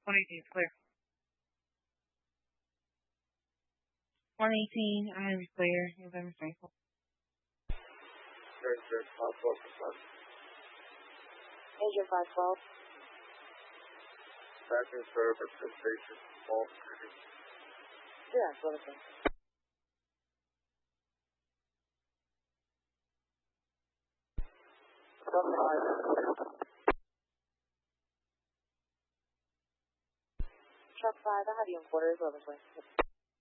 118, clear. 118, I'm going to be clear. November 24th. Sure, 512. Major 512. Back in service at station, all city. Yeah, what is it? Truck 5, I have you in quarters, 1120.